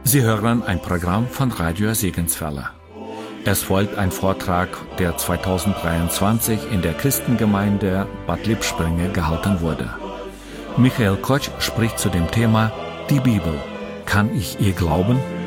Sie hören ein Programm von Radio Segenswelle. Es folgt ein Vortrag, der 2023 in der Christengemeinde Bad Lippspringe gehalten wurde. Michael Kotsch spricht zu dem Thema Die Bibel. Kann ich ihr glauben?